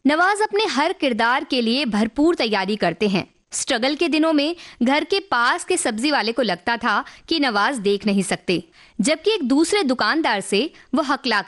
नवाज अपने हर किरदार के लिए भरपूर तैयारी करते हैं। स्ट्रगल के दिनों में घर के पास के सब्जी वाले को लगता था कि नवाज देख नहीं सकते, जबकि एक दूसरे दुकानदार से वो हकला